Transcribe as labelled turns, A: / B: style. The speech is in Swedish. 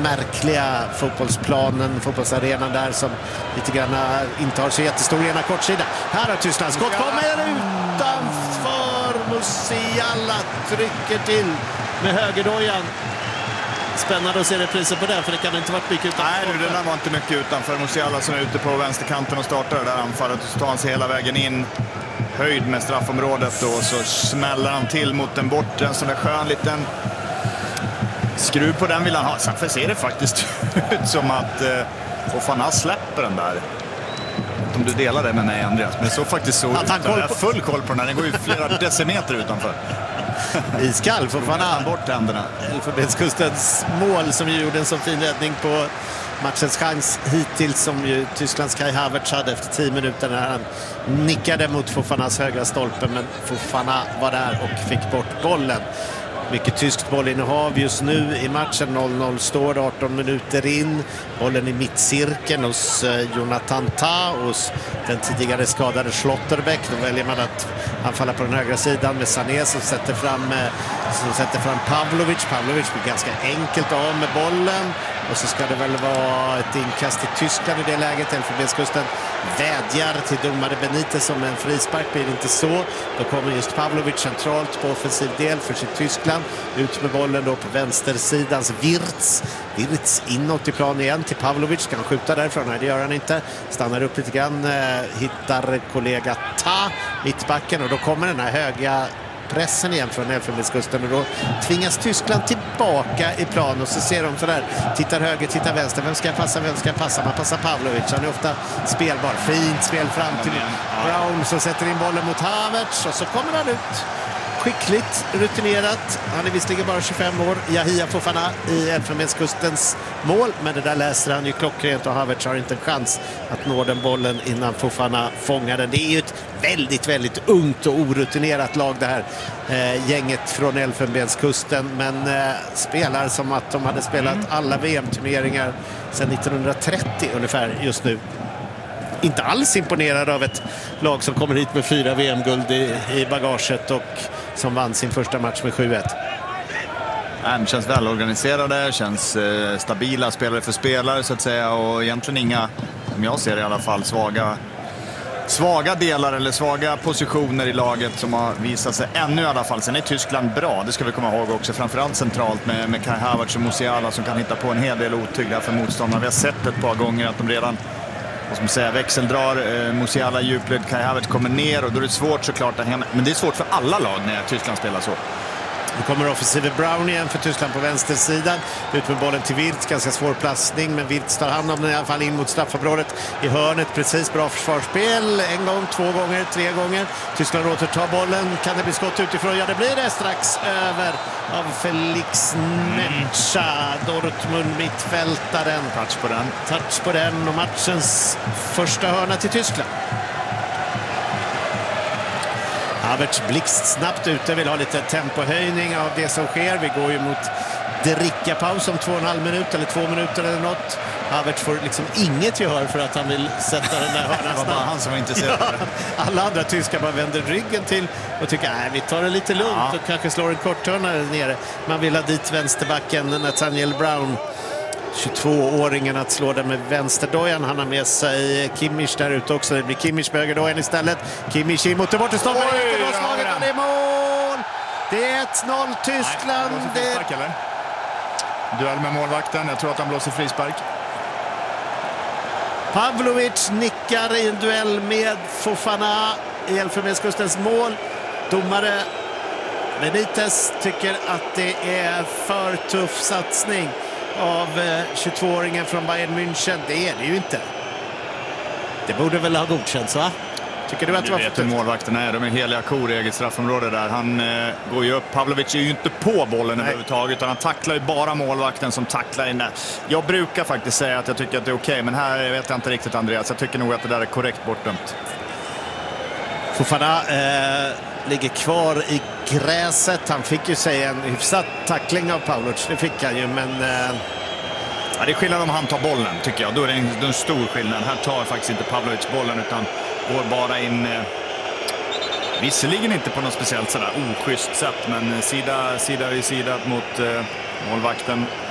A: märkliga fotbollsplanen, fotbollsarenan där som lite grann inte har så jättestor ena kortsida. Här har Tyskland skott, kommer utanför. Musiala trycker till med högerdojan. Spännande att se repriser på det, för det kan inte varit mycket utanför.
B: Nej, det där var inte mycket utanför. Musiala som är ute på vänsterkanten och startar det där anfallet, och så tar han sig hela vägen in, höjd med straffområdet, och så smäller han till mot den bortre. En sån där skön liten skruv på den vill han ha. Sen ser det faktiskt ut som att Fofana släpper den där. Om du delar det med mig, Andreas, men det såg faktiskt så ut. Han har full koll på den här. Den går ju flera decimeter utanför.
A: Iskall Fofana
B: bort händerna.
A: Elfenbenskustens mål som ju gjorde en så fin räddning på matchens chans hittills, som ju Tysklands Kai Havertz hade efter 10 minuter när han nickade mot Fofanas högra stolpe, men Fofana var där och fick bort bollen. Mycket tyskt bollinnehav just nu i matchen. 0-0 står 18 minuter in. Bollen i mittcirkeln hos Jonathan Tah, hos den tidigare skadade Schlotterbeck. Då väljer man att anfalla på den högra sidan med Sané som sätter fram Pavlovic. Pavlovic blir ganska enkelt av med bollen. Och så ska det väl vara ett inkast till Tyskland i det läget. Elfenbenskusten vädjar till domare Benitez som en frispark, blir inte så. Då kommer just Pavlovic centralt på offensiv del för sitt Tyskland. Ut med bollen då på vänstersidans Wirtz inåt i plan igen till Pavlovic. Kan skjuta därifrån? Nej, det gör han inte. Stannar upp lite grann, hittar kollega Tah mittbacken, och då kommer den här höga pressen igen från Elfenbenskusten, och då tvingas Tyskland tillbaka i plan, och så ser de sådär, tittar höger, tittar vänster, vem ska jag passa? Man passar Pavlovic, han är ofta spelbar, fint spel fram till Brown som sätter in bollen mot Havertz, och så kommer han ut skickligt, rutinerat. Han är visserligen bara 25 år, Yahia Fofana i Elfenbenskustens mål, men det där läser han ju klockrent, och Havertz har inte en chans att nå den bollen innan Fofana fångar den. Det är ju ett väldigt, väldigt ungt och orutinerat lag det här gänget från Elfenbenskusten, men spelar som att de hade spelat alla VM-turneringar sedan 1930 ungefär just nu. Inte alls imponerad av ett lag som kommer hit med 4 VM-guld i bagaget och som vann sin första match med 7-1.
B: Det känns välorganiserade, känns stabila spelare för spelare så att säga, och egentligen inga, om jag ser det i alla fall, svaga delar eller svaga positioner i laget som har visat sig ännu i alla fall. Sen är Tyskland bra, det ska vi komma ihåg också, framförallt centralt med Kai Havertz och Musiala som kan hitta på en hel del otyg där för motståndarna. Vi har sett ett par gånger att de redan växeldrar, Musiala djupled, Kai Havertz kommer ner, och då är det svårt såklart att hända. Men det är svårt för alla lag när Tyskland spelar så.
A: Nu kommer offensive Brown igen för Tyskland på vänstersidan. Ut med bollen till Wirtz, ganska svår passning, men Wirtz tar hand om den i alla fall in mot straffområdet i hörnet. Precis, bra försvarsspel. 1 gång, 2 gånger, 3 gånger. Tyskland återtar bollen. Kan det bli skott utifrån? Ja, det blir det strax över av Felix Netscha. Dortmund mittfältaren. Touch på den och matchens första hörna till Tyskland. Havertz blixtsnabbt ute, vill ha lite tempohöjning av det som sker. Vi går ju mot drickapaus om 2,5 minuter eller 2 minuter eller något. Havertz får liksom inget gehör för att han vill sätta den där hörnan.
B: Det var bara han som var intresserad.
A: Ja, alla andra tyskar bara vänder ryggen till och tycker vi tar det lite lugnt och kanske slår en korthörna nere. Man vill ha dit vänsterbacken Nathaniel Brown, 22-åringen, att slå den med vänsterdojan. Han har med sig Kimmich där ute också. Det blir Kimmich med högerdojan istället. Kimmich in mot det bortre stolpen. Det är mål! Det är 1-0 Tyskland.
B: Duell med målvakten. Jag tror att han blåser frispark.
A: Pavlovic nickar i en duell med Fofana i Elfenbenskustens mål. Domare Benitez tycker att det är för tuff satsning av 22-åringen från Bayern München. Det är det ju inte. Det borde väl ha godkänts, va? Tycker du att det var för tufft?
B: Målvakterna är, de är heliga kor i eget straffområde där. Han går ju upp. Pavlovic är ju inte på bollen överhuvudtaget, utan han tacklar ju bara målvakten som tacklar in där. Jag brukar faktiskt säga att jag tycker att det är okej, men här vet jag inte riktigt, Andreas. Jag tycker nog att det där är korrekt bortdömt.
A: Fofana ligger kvar i gräset. Han fick ju säga en hyfsat tackling av Pavlovic. Det fick han ju, men...
B: Ja, det är skillnad om han tar bollen, tycker jag. Då är det en stor skillnad. Här tar faktiskt inte Pavlovic bollen, utan går bara in... visserligen inte på något speciellt sådär oschysst sätt, men sida vid sida mot målvakten.